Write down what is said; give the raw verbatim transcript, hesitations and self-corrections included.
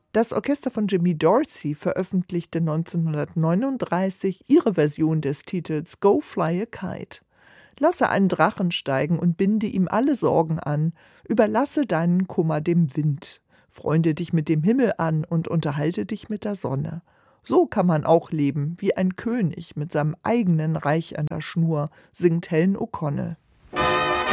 Das Orchester von Jimmy Dorsey veröffentlichte neunzehnhundertneununddreißig ihre Version des Titels Go Fly a Kite. Lasse einen Drachen steigen und binde ihm alle Sorgen an, überlasse deinen Kummer dem Wind. Freunde dich mit dem Himmel an und unterhalte dich mit der Sonne. So kann man auch leben, wie ein König mit seinem eigenen Reich an der Schnur, singt Helen O'Connell.